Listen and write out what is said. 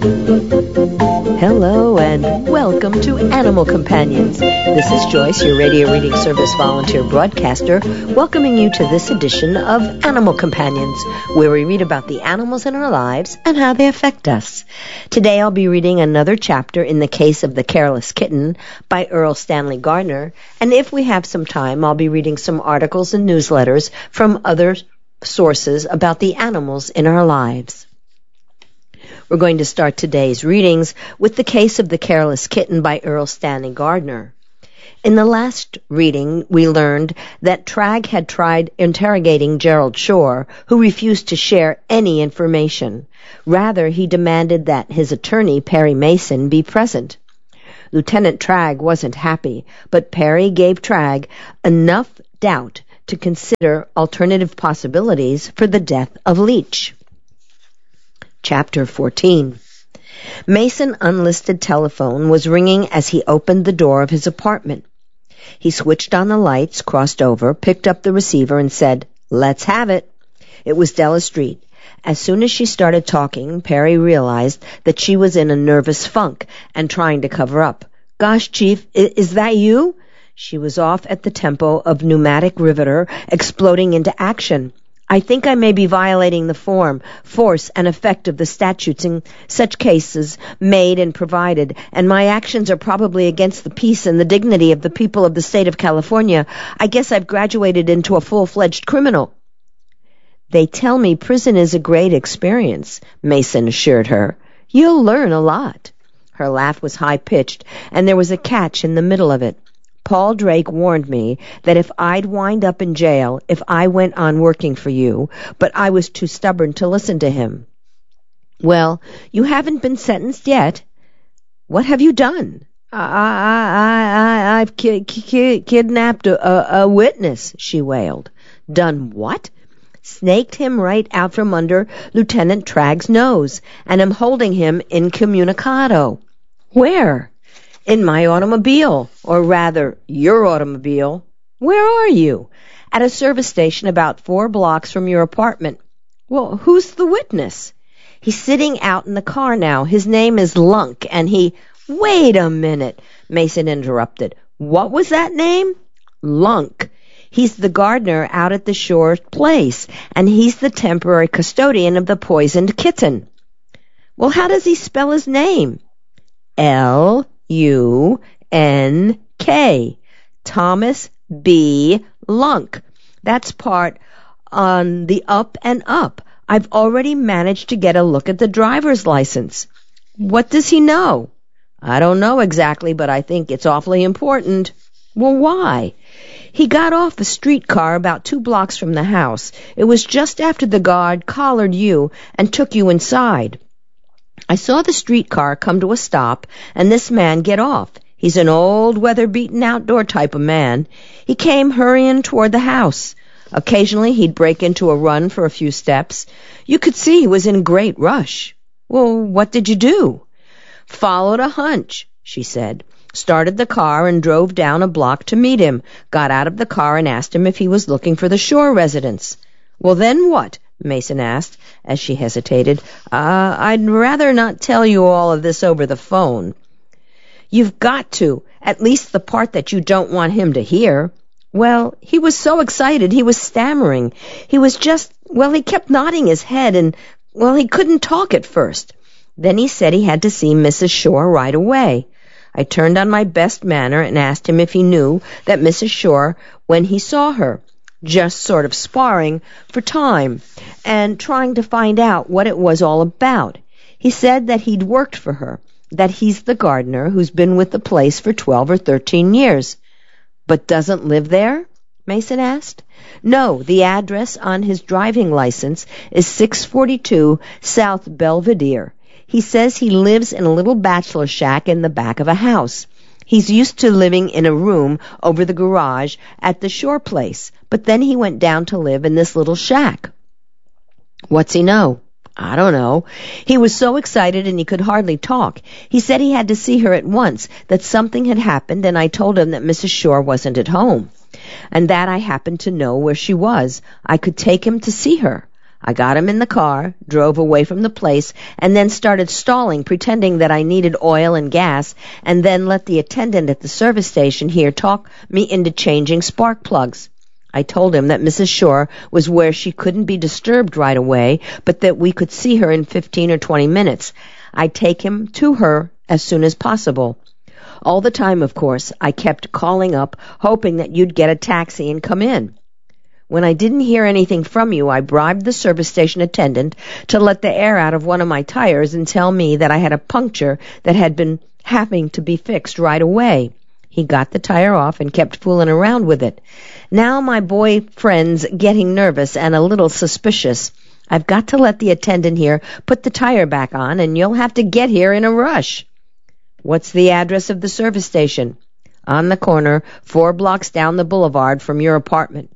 Hello and welcome to Animal Companions. This is Joyce, your radio reading service volunteer broadcaster, welcoming you to this edition of Animal Companions, where we read about the animals in our lives and how they affect us. Today I'll be reading another chapter in The Case of the Careless Kitten by Earl Stanley Gardner, and if we have some time, I'll be reading some articles and newsletters from other sources about the animals in our lives. We're going to start today's readings with The Case of the Careless Kitten by Earl Stanley Gardner. In the last reading, we learned that Tragg had tried interrogating Gerald Shore, who refused to share any information. Rather, he demanded that his attorney, Perry Mason, be present. Lieutenant Tragg wasn't happy, but Perry gave Tragg enough doubt to consider alternative possibilities for the death of Leach. Chapter 14. Mason unlisted telephone was ringing as he opened the door of his apartment. He switched on the lights, crossed over, picked up the receiver, and said, "Let's have it." It was Della Street. As soon as she started talking, Perry realized that she was in a nervous funk and trying to cover up. "Gosh, Chief, is that you?" She was off at the tempo of Pneumatic Riveter, exploding into action. "I think I may be violating the form, force, and effect of the statutes in such cases made and provided, and my actions are probably against the peace and the dignity of the people of the state of California. I guess I've graduated into a full-fledged criminal." "They tell me prison is a great experience," Mason assured her. "You'll learn a lot." Her laugh was high-pitched, and there was a catch in the middle of it. "Paul Drake warned me that if I'd wind up in jail if I went on working for you, but I was too stubborn to listen to him." "Well, you haven't been sentenced yet." "What have you done?" I've kidnapped a witness," she wailed. "Done what?" "Snaked him right out from under Lieutenant Tragg's nose, and am holding him incommunicado." "Where?" "In my automobile, or rather, your automobile." "Where are you?" "At a service station about 4 blocks from your apartment." "Well, who's the witness?" "He's sitting out in the car now. His name is Lunk, and he—" "Wait a minute," Mason interrupted. "What was that name?" "Lunk. He's the gardener out at the Shore place, and he's the temporary custodian of the poisoned kitten." "Well, how does he spell his name?" L-U-N-K. Thomas B. Lunk. That's part on the up and up. I've already managed to get a look at the driver's license." "What does he know?" "I don't know exactly, but I think it's awfully important." "Well, why?" "He got off a streetcar about 2 blocks from the house. It was just after the guard collared you and took you inside. I saw the streetcar come to a stop and this man get off. He's an old, weather-beaten outdoor type of man. He came hurrying toward the house. Occasionally he'd break into a run for a few steps. You could see he was in a great rush." "Well, what did you do?" "Followed a hunch," she said. "Started the car and drove down a block to meet him. Got out of the car and asked him if he was looking for the Shore residence." "Well, then what?" Mason asked, as she hesitated. I'd rather not tell you all of this over the phone." "You've got to, at least the part that you don't want him to hear." "Well, he was so excited he was stammering. He was just, he kept nodding his head and, he couldn't talk at first. Then he said he had to see Mrs. Shore right away. I turned on my best manner and asked him if he knew that Mrs. Shore when he saw her. Just sort of sparring for time and trying to find out what it was all about. He said that he'd worked for her, that he's the gardener who's been with the place for 12 or 13 years. "But doesn't live there?" Mason asked. "No, the address on his driving license is 642 South Belvedere. He says he lives in a little bachelor shack in the back of a house. He's used to living in a room over the garage at the Shore place, but then he went down to live in this little shack." "What's he know?" "I don't know. He was so excited and he could hardly talk. He said he had to see her at once, that something had happened, and I told him that Mrs. Shore wasn't at home, and that I happened to know where she was. I could take him to see her. I got him in the car, drove away from the place, and then started stalling, pretending that I needed oil and gas, and then let the attendant at the service station here talk me into changing spark plugs. I told him that Mrs. Shore was where she couldn't be disturbed right away, but that we could see her in 15 or 20 minutes. I'd take him to her as soon as possible. All the time, of course, I kept calling up, hoping that you'd get a taxi and come in. When I didn't hear anything from you, I bribed the service station attendant to let the air out of one of my tires and tell me that I had a puncture that had been having to be fixed right away. He got the tire off and kept fooling around with it. Now my boyfriend's getting nervous and a little suspicious. I've got to let the attendant here put the tire back on, and you'll have to get here in a rush. What's the address of the service station? On the corner, 4 blocks down the boulevard from your apartment.